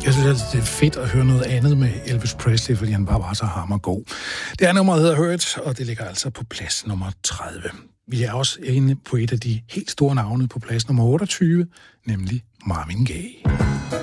Jeg synes altid, det er fedt at høre noget andet med Elvis Presley, fordi han bare var så hammergod. Det her nummer hedder Hurt, og det ligger altså på plads nummer 30. Vi er også inde på et af de helt store navne på plads nummer 28, nemlig Marvin Gaye.